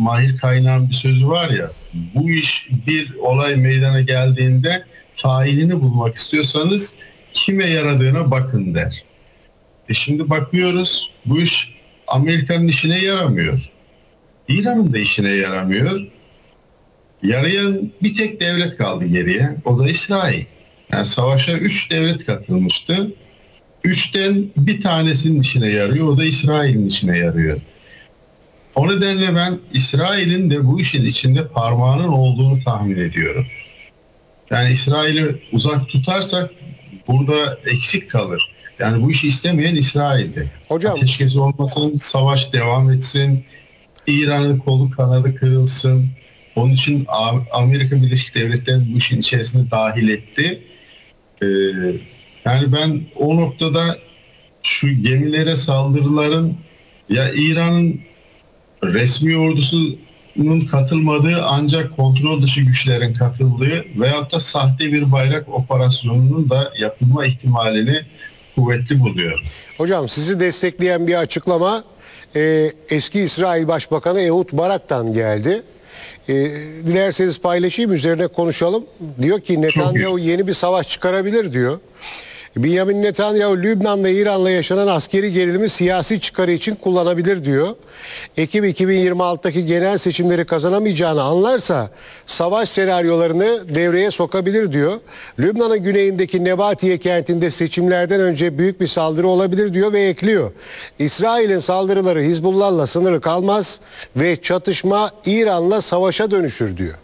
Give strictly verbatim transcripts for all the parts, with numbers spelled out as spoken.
Mahir Kaynağ'ın bir sözü var ya, bu iş bir olay meydana geldiğinde failini bulmak istiyorsanız kime yaradığına bakın der. E şimdi bakıyoruz, bu iş Amerika'nın işine yaramıyor. İran'ın da işine yaramıyor. Yarayan bir tek devlet kaldı geriye. O da İsrail. Yani savaşa üç devlet katılmıştı. Üçten bir tanesinin işine yarıyor. O da İsrail'in işine yarıyor. O nedenle ben İsrail'in de bu işin içinde parmağının olduğunu tahmin ediyorum. Yani İsrail'i uzak tutarsak burada eksik kalır. Yani bu işi istemeyen İsrail'di. Hocam, ateşkes olmasın, savaş devam etsin, İran'ın kolu kanadı kırılsın. Onun için Amerika Birleşik Devletleri bu işin içerisine dahil etti. Ee, yani ben o noktada şu gemilere saldırıların, ya İran'ın resmi ordusunun katılmadığı ancak kontrol dışı güçlerin katıldığı veyahut da sahte bir bayrak operasyonunun da yapılma ihtimalini kuvvetli buluyor. Hocam, sizi destekleyen bir açıklama e, eski İsrail Başbakanı Ehud Barak'tan geldi. E, dilerseniz paylaşayım, üzerine konuşalım. Diyor ki Netanyahu yeni bir savaş çıkarabilir diyor. Benjamin Netanyahu Lübnan'la İran'la yaşanan askeri gerilimi siyasi çıkarı için kullanabilir diyor. Ekim iki bin yirmi altıdaki genel seçimleri kazanamayacağını anlarsa savaş senaryolarını devreye sokabilir diyor. Lübnan'ın güneyindeki Nebatiye kentinde seçimlerden önce büyük bir saldırı olabilir diyor ve ekliyor. İsrail'in saldırıları Hizbullah'la sınırlı kalmaz ve çatışma İran'la savaşa dönüşür diyor.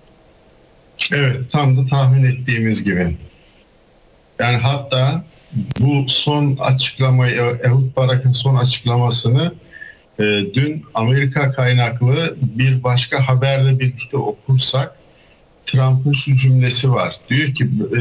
Evet, tam da tahmin ettiğimiz gibi. Yani hatta bu son açıklamayı, Ehud Barak'ın son açıklamasını e, dün Amerika kaynaklı bir başka haberle birlikte okursak, Trump'ın şu cümlesi var. Diyor ki e,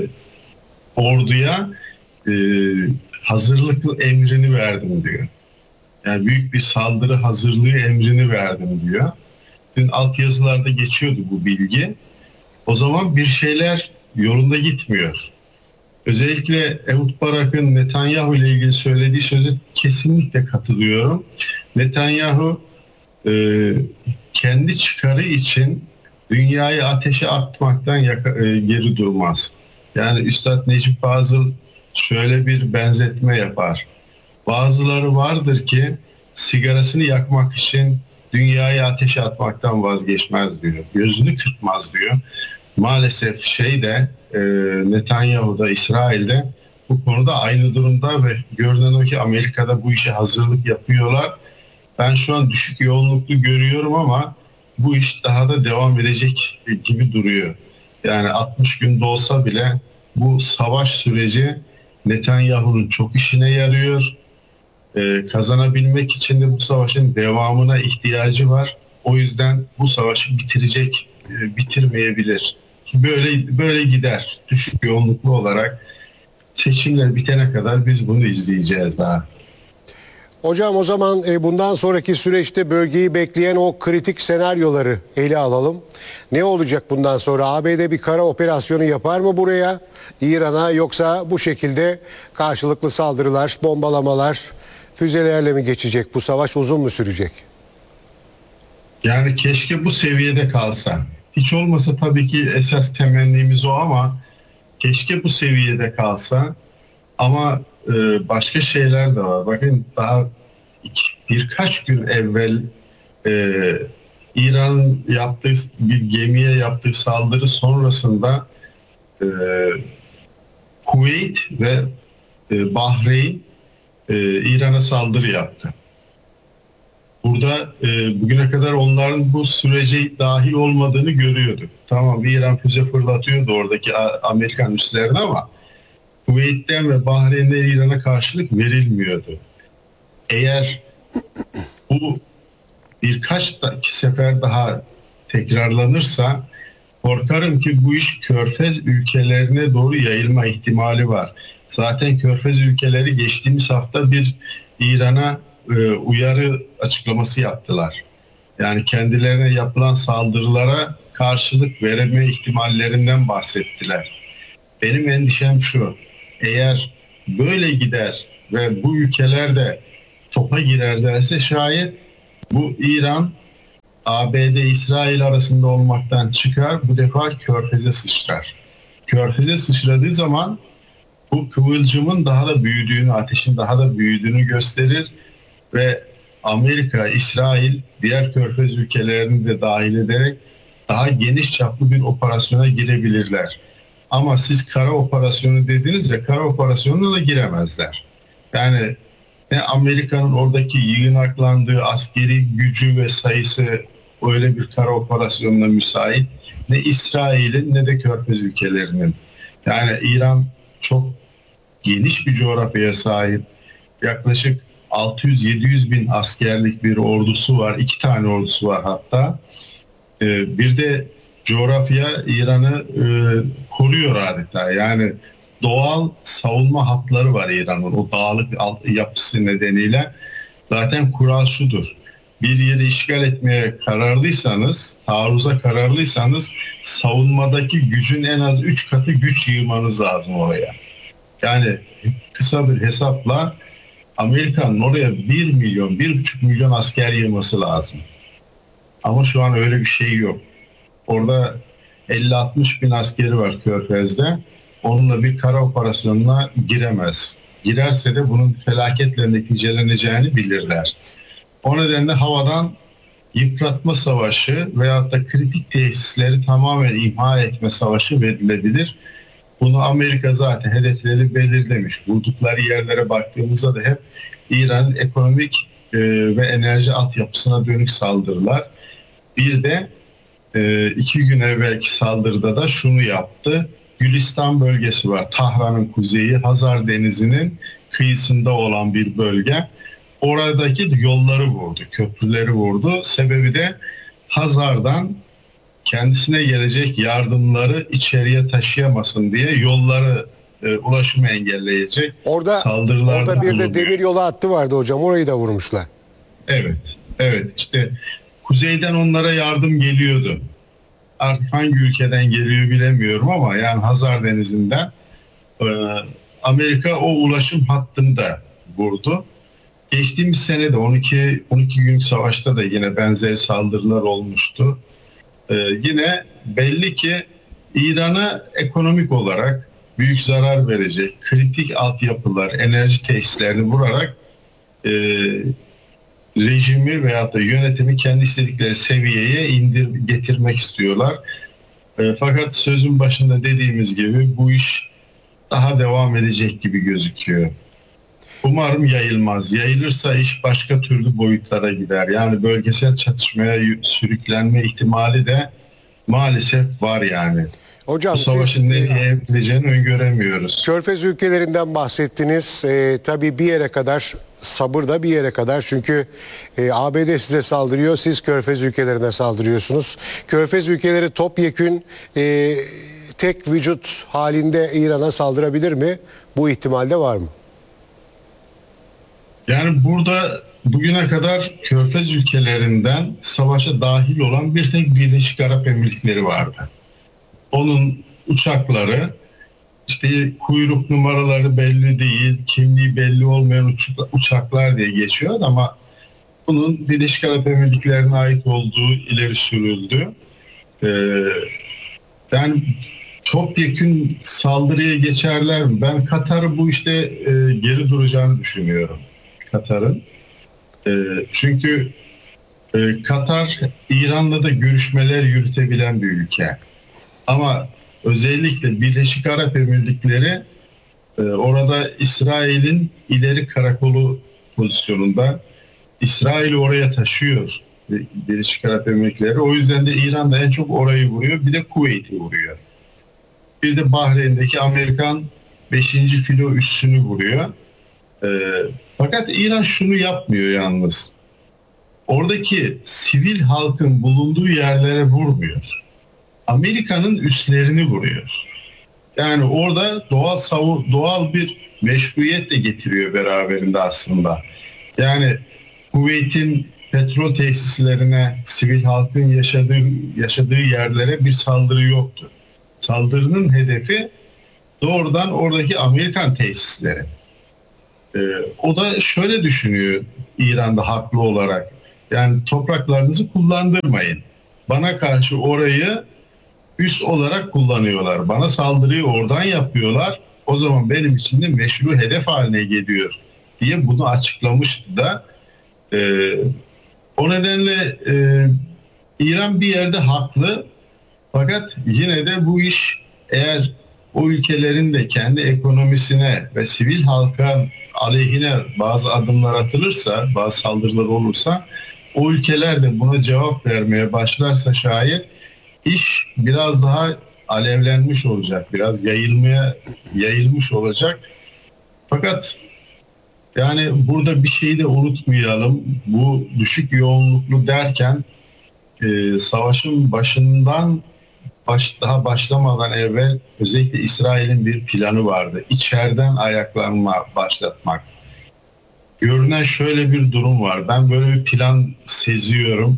orduya e, hazırlıklı emrini verdim diyor. Yani büyük bir saldırı hazırlığı emrini verdim diyor. Dün altyazılarda geçiyordu bu bilgi. O zaman bir şeyler yolunda gitmiyor. Özellikle Ehud Barak'ın Netanyahu ile ilgili söylediği söze kesinlikle katılıyorum. Netanyahu e, kendi çıkarı için dünyayı ateşe atmaktan yaka, e, geri durmaz. Yani Üstad Necip Fazıl şöyle bir benzetme yapar. Bazıları vardır ki sigarasını yakmak için dünyayı ateşe atmaktan vazgeçmez diyor. Gözünü kırpmaz diyor. Maalesef şey de e, Netanyahu'da, İsrail'de bu konuda aynı durumda ve görünen o ki Amerika'da bu işe hazırlık yapıyorlar. Ben şu an düşük yoğunluklu görüyorum ama bu iş daha da devam edecek gibi duruyor. Yani altmış günde olsa bile bu savaş süreci Netanyahu'nun çok işine yarıyor. E, kazanabilmek için de bu savaşın devamına ihtiyacı var. O yüzden bu savaşı bitirecek, e, bitirmeyebilir. Böyle böyle gider. Düşük yoğunluklu olarak seçimler bitene kadar biz bunu izleyeceğiz daha. Hocam, o zaman bundan sonraki süreçte bölgeyi bekleyen o kritik senaryoları ele alalım. Ne olacak bundan sonra? A B D bir kara operasyonu yapar mı buraya, İran'a, yoksa bu şekilde karşılıklı saldırılar, bombalamalar, füzelerle mi geçecek? Bu savaş uzun mu sürecek? Yani keşke bu seviyede kalsa. Hiç olmasa tabii ki esas temennimiz o ama keşke bu seviyede kalsa. Ama e, başka şeyler de var. Bakın daha iki, birkaç gün evvel e, İran'ın yaptığı bir gemiye yaptığı saldırı sonrasında e, Kuveyt ve e, Bahreyn e, İran'a saldırı yaptı. Burada e, bugüne kadar onların bu sürece dahil olmadığını görüyorduk. Tamam, İran füze fırlatıyordu oradaki Amerikan üslerine ama Kuveyt'ten ve Bahreyn'den İran'a karşılık verilmiyordu. Eğer bu birkaç sefer daha tekrarlanırsa korkarım ki bu iş Körfez ülkelerine doğru yayılma ihtimali var. Zaten Körfez ülkeleri geçtiğimiz hafta bir İran'a e, uyarı açıklaması yaptılar. Yani kendilerine yapılan saldırılara karşılık verme ihtimallerinden bahsettiler. Benim endişem şu: eğer böyle gider ve bu ülkeler de topa girerlerse şayet bu İran A B D İsrail arasında olmaktan çıkar, bu defa Körfez'e sıçrar. Körfez'e sıçradığı zaman bu kıvılcımın daha da büyüdüğünü, ateşin daha da büyüdüğünü gösterir ve Amerika, İsrail, diğer Körfez ülkelerini de dahil ederek daha geniş çaplı bir operasyona girebilirler. Ama siz kara operasyonu dediniz ya, kara operasyonuna da giremezler. Yani ne Amerika'nın oradaki yığınaklandığı askeri gücü ve sayısı öyle bir kara operasyonuna müsait, ne İsrail'in ne de Körfez ülkelerinin. Yani İran çok geniş bir coğrafyaya sahip. Yaklaşık altı yüz yedi yüz bin askerlik bir ordusu var. İki tane ordusu var hatta. Ee, bir de coğrafya İran'ı e, koruyor adeta. Yani doğal savunma hatları var İran'ın. O dağlık yapısı nedeniyle. Zaten kural şudur: bir yeri işgal etmeye kararlıysanız, taarruza kararlıysanız savunmadaki gücün en az üç katı güç yığmanız lazım oraya. Yani kısa bir hesapla Amerika'nın oraya bir milyon, bir buçuk milyon asker yığması lazım. Ama şu an öyle bir şey yok. Orada elli altmış bin askeri var Körfez'de. Onunla bir kara operasyonuna giremez. Girerse de bunun felaketle neticeleneceğini bilirler. O nedenle havadan yıpratma savaşı veyahut da kritik tesisleri tamamen imha etme savaşı verilebilir. Bunu Amerika zaten hedefleri belirlemiş. Vurdukları yerlere baktığımızda da hep İran'ın ekonomik e, ve enerji altyapısına dönük saldırılar. Bir de e, iki gün evvelki saldırıda da şunu yaptı. Gülistan bölgesi var. Tahran'ın kuzeyi, Hazar Denizi'nin kıyısında olan bir bölge. Oradaki yolları vurdu, köprüleri vurdu. Sebebi de Hazar'dan kendisine gelecek yardımları içeriye taşıyamasın diye yolları, e, ulaşımı engelleyecek Orada, saldırılarda orada bir bulunuyor. de demir yolu hattı vardı hocam. Orayı da vurmuşlar. Evet, evet. İşte kuzeyden onlara yardım geliyordu. Artık hangi ülkeden geliyor bilemiyorum ama yani Hazar Denizi'nden e, Amerika o ulaşım hattını da vurdu. Geçtiğimiz sene de on iki on iki günlük savaşta da yine benzer saldırılar olmuştu. Ee, yine belli ki İran'a ekonomik olarak büyük zarar verecek kritik altyapılar, enerji tesislerini vurarak e, rejimi veyahut da yönetimi kendi istedikleri seviyeye indir getirmek istiyorlar. E, fakat sözün başında dediğimiz gibi bu iş daha devam edecek gibi gözüküyor. Umarım yayılmaz. Yayılırsa iş başka türlü boyutlara gider. Yani bölgesel çatışmaya sürüklenme ihtimali de maalesef var yani. Hocam, bu savaşın siz, nereye gideceğini öngöremiyoruz. Körfez ülkelerinden bahsettiniz. E, tabii bir yere kadar, sabır da bir yere kadar. Çünkü e, A B D size saldırıyor, siz Körfez ülkelerine saldırıyorsunuz. Körfez ülkeleri topyekün e, tek vücut halinde İran'a saldırabilir mi? Bu ihtimal de var mı? Yani burada bugüne kadar Körfez ülkelerinden savaşa dahil olan bir tek Birleşik Arap Emirlikleri vardı. Onun uçakları, işte kuyruk numaraları belli değil, kimliği belli olmayan uçaklar diye geçiyor ama bunun Birleşik Arap Emirlikleri'ne ait olduğu ileri sürüldü. Ee, yani topyekün saldırıya geçerler mi? Ben Katar'ı bu işte e, geri duracağını düşünüyorum. Katar'ın. E, çünkü e, Katar İran'la da görüşmeler yürütebilen bir ülke. Ama özellikle Birleşik Arap Emirlikleri e, orada İsrail'in ileri karakolu pozisyonunda. İsrail'i oraya taşıyor Birleşik Arap Emirlikleri. O yüzden de İran da en çok orayı vuruyor. Bir de Kuveyt'i vuruyor. Bir de Bahreyn'deki Amerikan beşinci filo üssünü vuruyor. E, fakat İran şunu yapmıyor yalnız. Oradaki sivil halkın bulunduğu yerlere vurmuyor. Amerika'nın üslerini vuruyor. Yani orada doğal savu, doğal bir meşruiyet de getiriyor beraberinde aslında. Yani Kuveyt'in petrol tesislerine, sivil halkın yaşadığı yaşadığı yerlere bir saldırı yoktur. Saldırının hedefi doğrudan oradaki Amerikan tesisleri. Ee, o da şöyle düşünüyor İran'da haklı olarak. Yani topraklarınızı kullandırmayın. Bana karşı orayı üs olarak kullanıyorlar. Bana saldırıyı oradan yapıyorlar. O zaman benim için de meşru hedef haline geliyor diye bunu açıklamıştı da. Ee, o nedenle e, İran bir yerde haklı. Fakat yine de bu iş eğer o ülkelerin de kendi ekonomisine ve sivil halka aleyhine bazı adımlar atılırsa, bazı saldırılar olursa, o ülkeler de buna cevap vermeye başlarsa şayet iş biraz daha alevlenmiş olacak, biraz yayılmaya yayılmış olacak. Fakat yani burada bir şeyi de unutmayalım. Bu düşük yoğunluklu derken e, savaşın başından baş, daha başlamadan evvel özellikle İsrail'in bir planı vardı. İçeriden ayaklanma başlatmak. Görünen şöyle bir durum var. Ben böyle bir plan seziyorum.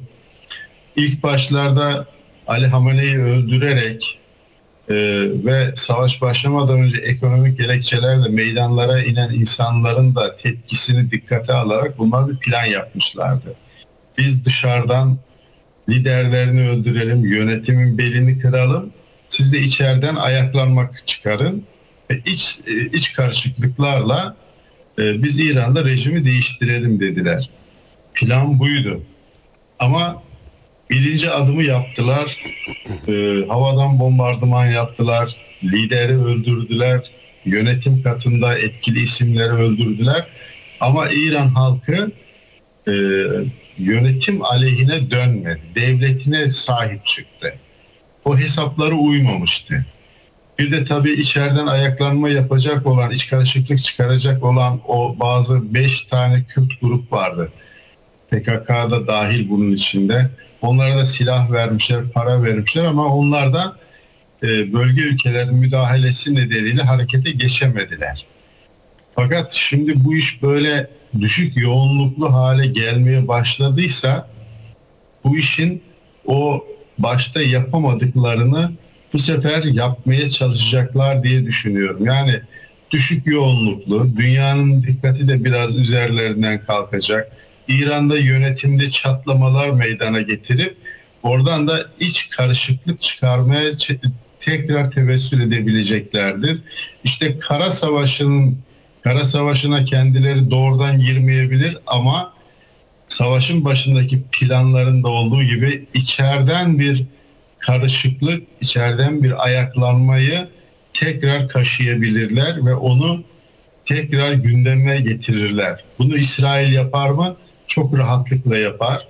İlk başlarda Ali Hamene'yi öldürerek e, ve savaş başlamadan önce ekonomik gerekçelerle meydanlara inen insanların da tepkisini dikkate alarak bunlar bir plan yapmışlardı. Biz dışarıdan liderlerini öldürelim, yönetimin belini kıralım, siz de içeriden ayaklanmak çıkarın ve iç, iç karışıklıklarla e, biz İran'da rejimi değiştirelim dediler. Plan buydu. Ama birinci adımı yaptılar, e, havadan bombardıman yaptılar, lideri öldürdüler, yönetim katında etkili isimleri öldürdüler. Ama İran halkı e, yönetim aleyhine dönmedi, devletine sahip çıktı. O hesapları uymamıştı. Bir de tabii içeriden ayaklanma yapacak olan, iç karışıklık çıkaracak olan o bazı beş tane Kürt grup vardı. P K K'da dahil bunun içinde. Onlara da silah vermişler, para vermişler ama onlar da e, bölge ülkelerinin müdahalesi nedeniyle harekete geçemediler. Fakat şimdi bu iş böyle düşük yoğunluklu hale gelmeye başladıysa bu işin o başta yapamadıklarını bu sefer yapmaya çalışacaklar diye düşünüyorum. Yani düşük yoğunluklu, dünyanın dikkati de biraz üzerlerinden kalkacak. İran'da yönetimde çatlamalar meydana getirip oradan da iç karışıklık çıkarmaya tekrar tevessül edebileceklerdir. İşte Kara Savaşı'nın Kara Savaşı'na kendileri doğrudan girmeyebilir ama savaşın başındaki planlarında olduğu gibi içeriden bir karışıklık, içeriden bir ayaklanmayı tekrar kaşıyabilirler ve onu tekrar gündeme getirirler. Bunu İsrail yapar mı? Çok rahatlıkla yapar.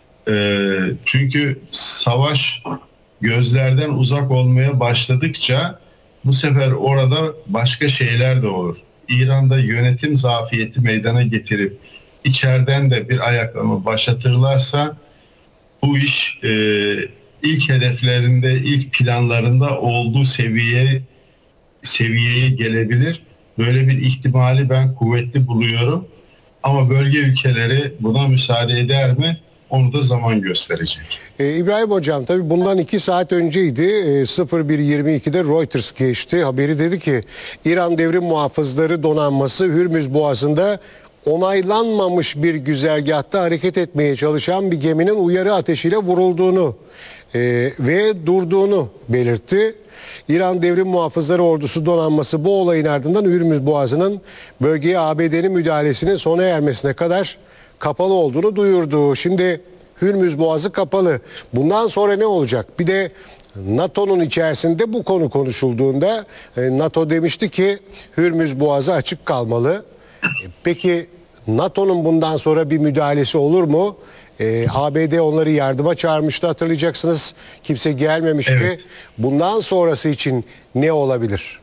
Ee, çünkü savaş gözlerden uzak olmaya başladıkça bu sefer orada başka şeyler de olur. İran'da yönetim zafiyeti meydana getirip içeriden de bir ayaklama başlatırlarsa bu iş e, ilk hedeflerinde, ilk planlarında olduğu seviye seviyeye gelebilir. Böyle bir ihtimali ben kuvvetli buluyorum. Ama bölge ülkeleri buna müsaade eder mi? Onu da zaman gösterecek. Ee, İbrahim Hocam tabii bundan iki saat önceydi. Ee, sıfır bir yirmi ikide Reuters geçti. Haberi dedi ki İran Devrim Muhafızları Donanması Hürmüz Boğazı'nda onaylanmamış bir güzergahta hareket etmeye çalışan bir geminin uyarı ateşiyle vurulduğunu e, ve durduğunu belirtti. İran Devrim Muhafızları Ordusu Donanması bu olayın ardından Hürmüz Boğazı'nın bölgeye A B D'nin müdahalesinin sona ermesine kadar kapalı olduğunu duyurdu. Şimdi Hürmüz Boğazı kapalı. Bundan sonra ne olacak? Bir de NATO'nun içerisinde bu konu konuşulduğunda NATO demişti ki Hürmüz Boğazı açık kalmalı. Peki NATO'nun bundan sonra bir müdahalesi olur mu? Ee, A B D onları yardıma çağırmıştı, hatırlayacaksınız. Kimse gelmemişti. Evet. Bundan sonrası için ne olabilir?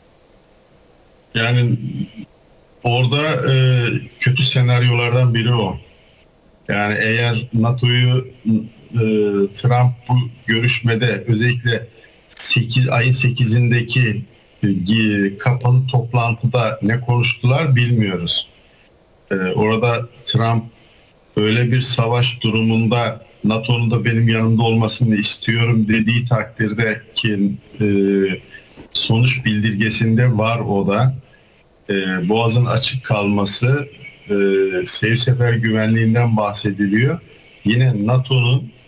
Yani orada e, kötü senaryolardan biri o. Yani eğer NATO'yu e, Trump bu görüşmede özellikle sekiz, ayın sekizindeki e, kapalı toplantıda ne konuştular bilmiyoruz. E, orada Trump öyle bir savaş durumunda NATO'nun da benim yanımda olmasını istiyorum dediği takdirde ki e, sonuç bildirgesinde var o da. E, Boğaz'ın açık kalması, e, seyir sefer güvenliğinden bahsediliyor. yine NATO'nun